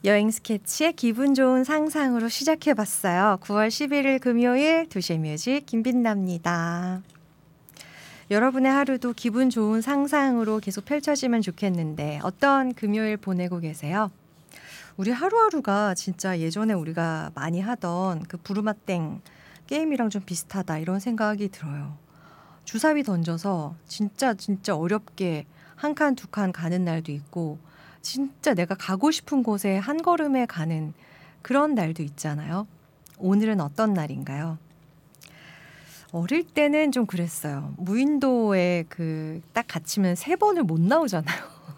여행 스케치의 기분 좋은 상상으로 시작해봤어요. 9월 11일 금요일 2시의 뮤직 김빛나입니다. 여러분의 하루도 기분 좋은 상상으로 계속 펼쳐지면 좋겠는데 어떤 금요일 보내고 계세요? 우리 하루하루가 진짜 예전에 우리가 많이 하던 그 부르마땡 게임이랑 좀 비슷하다 이런 생각이 들어요. 주사위 던져서 진짜 어렵게 한 칸, 두 칸 가는 날도 있고 진짜 내가 가고 싶은 곳에 한 걸음에 가는 그런 날도 있잖아요. 오늘은 어떤 날인가요? 어릴 때는 좀 그랬어요. 무인도에 딱 갇히면 3번을 못 나오잖아요.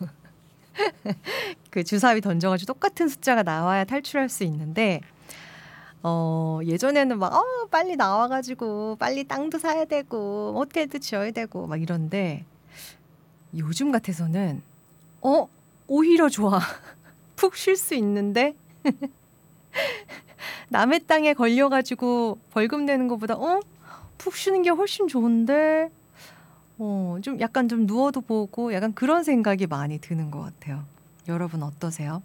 그 주사위 던져가지고 똑같은 숫자가 나와야 탈출할 수 있는데 예전에는 막 빨리 나와가지고 빨리 땅도 사야 되고 호텔도 지어야 되고 막 이런데 요즘 같아서는 오히려 좋아. 푹 쉴 수 있는데 남의 땅에 걸려가지고 벌금 내는 것보다 푹 쉬는 게 훨씬 좋은데 좀 약간 좀 누워도 보고 약간 그런 생각이 많이 드는 것 같아요. 여러분 어떠세요?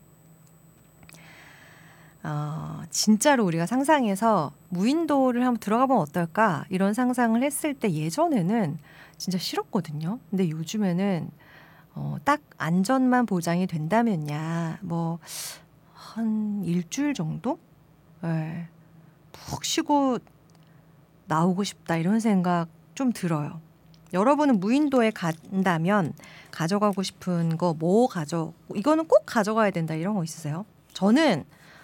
진짜로 우리가 상상해서 무인도를 한번 들어가 보면 어떨까 이런 상상을 했을 때 예전에는 진짜 싫었거든요. 근데 요즘에는 딱 안전만 보장이 된다면야 뭐 한 일주일 정도? 네. 푹 쉬고 나오고 싶다 이런 생각 좀 들어요. 여러분은 무인도에 간다면 가져가고 싶은 거 이거는 꼭 가져가야 된다 이런 거 있으세요? 저는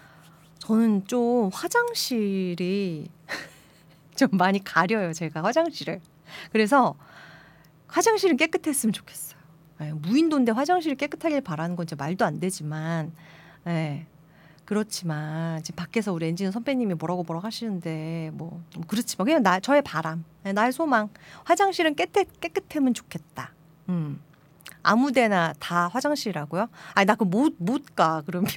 좀 화장실이 좀 많이 가려요. 제가 화장실을. 그래서 화장실은 깨끗했으면 좋겠어요. 네, 무인도인데 화장실이 깨끗하길 바라는 건 진짜 말도 안 되지만 네, 그렇지만 지금 밖에서 우리 엔지니어 선배님이 뭐라고 하시는데 뭐 그렇지만 그냥 저의 바람, 나의 소망. 화장실은 깨끗하면 좋겠다. 아무데나 다 화장실이라고요? 아니 나 그거 못 가 그러면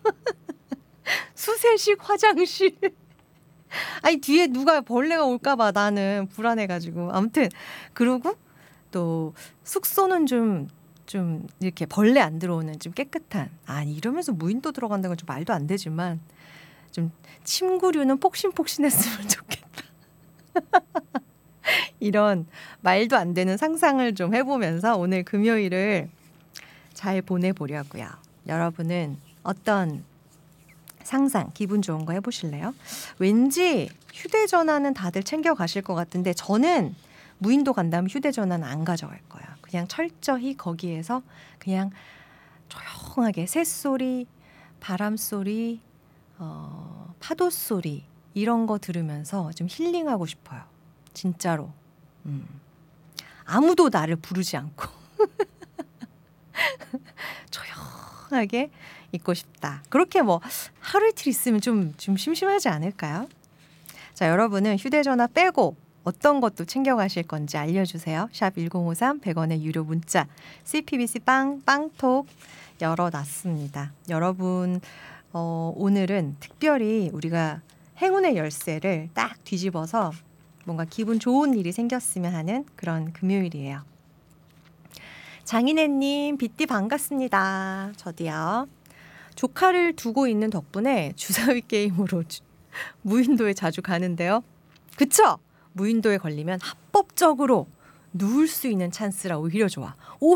수세식 화장실. 아니 뒤에 누가 벌레가 올까봐 나는 불안해가지고 아무튼 그러고 또 숙소는 좀 이렇게 벌레 안 들어오는 좀 깨끗한 이러면서 무인도 들어간다는 건 좀 말도 안 되지만 좀 침구류는 폭신폭신했으면 좋겠다. 이런 말도 안 되는 상상을 좀 해보면서 오늘 금요일을 잘 보내보려고요. 여러분은 어떤 상상 기분 좋은 거 해보실래요? 왠지 휴대전화는 다들 챙겨 가실 것 같은데 저는 무인도 간다면 휴대전화는 안 가져갈 거야. 그냥 철저히 거기에서 그냥 조용하게 새소리, 바람소리, 파도소리 이런 거 들으면서 좀 힐링하고 싶어요. 진짜로. 아무도 나를 부르지 않고 조용하게 있고 싶다. 그렇게 뭐 하루 이틀 있으면 좀 심심하지 않을까요? 자, 여러분은 휴대전화 빼고 어떤 것도 챙겨가실 건지 알려주세요. 샵 1053 100원의 유료 문자 CPBC 빵톡 열어놨습니다. 여러분 오늘은 특별히 우리가 행운의 열쇠를 딱 뒤집어서 뭔가 기분 좋은 일이 생겼으면 하는 그런 금요일이에요. 장인애님 빗디 반갑습니다. 저도요. 조카를 두고 있는 덕분에 주사위 게임으로 무인도에 자주 가는데요. 그쵸? 무인도에 걸리면 합법적으로 누울 수 있는 찬스라 오히려 좋아.